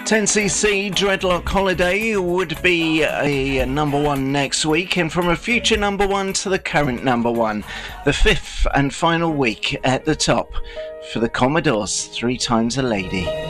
10cc Dreadlock Holiday would be a number one next week, and from a future number one to the current number one, the fifth and final week at the top for the Commodores, 3 Times a Lady.